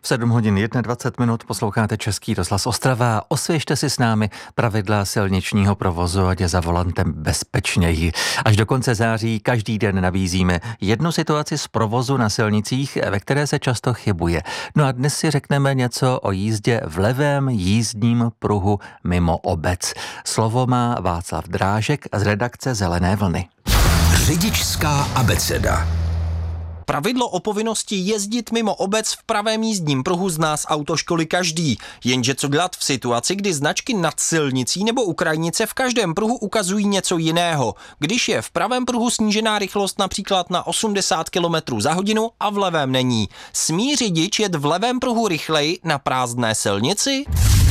V 7 hodin 21 posloucháte Český rozhlas Ostrava. Osvěžte si s námi pravidla silničního provozu, ať je za volantem bezpečněji. Až do konce září každý den nabízíme jednu situaci z provozu na silnicích, ve které se často chybuje. No a dnes si řekneme něco o jízdě v levém jízdním pruhu mimo obec. Slovo má Václav Drážek z redakce Zelené vlny. Řidičská abeceda. Pravidlo o povinnosti jezdit mimo obec v pravém jízdním pruhu zná z autoškoly každý. Jenže co dělat v situaci, kdy značky nad silnicí nebo u krajnice v každém pruhu ukazují něco jiného? Když je v pravém pruhu snížená rychlost například na 80 km za hodinu a v levém není. Smí řidič jet v levém pruhu rychleji na prázdné silnici?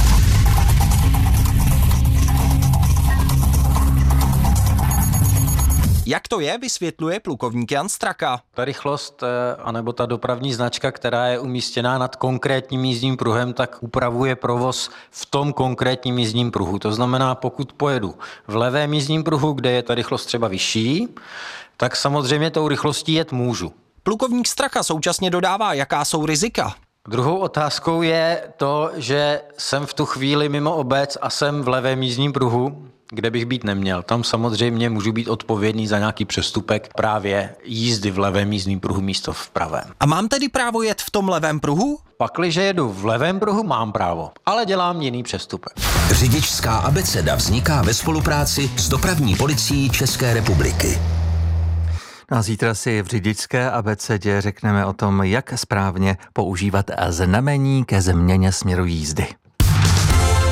Jak to je, vysvětluje plukovník Jan Straka. Ta rychlost, anebo ta dopravní značka, která je umístěná nad konkrétním jízdním pruhem, tak upravuje provoz v tom konkrétním jízdním pruhu. To znamená, pokud pojedu v levém jízdním pruhu, kde je ta rychlost třeba vyšší, tak samozřejmě tou rychlostí jet můžu. Plukovník Straka současně dodává, jaká jsou rizika. Druhou otázkou je to, že jsem v tu chvíli mimo obec a jsem v levém jízdním pruhu, kde bych být neměl. Tam samozřejmě můžu být odpovědný za nějaký přestupek právě jízdy v levém jízdním pruhu místo v pravém. A mám tedy právo jet v tom levém pruhu? Pakliže jedu v levém pruhu, mám právo, ale dělám jiný přestupek. Řidičská abeceda vzniká ve spolupráci s dopravní policií České republiky. No a zítra si v řidičské abecedě řekneme o tom, jak správně používat znamení ke změně směru jízdy.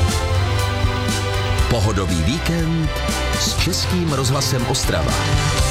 Pohodový víkend s Českým rozhlasem Ostrava.